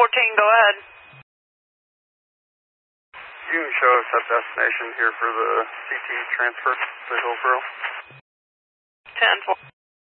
go ahead. You can show us that destination here for the CT transfer to Hillsborough. 10-4.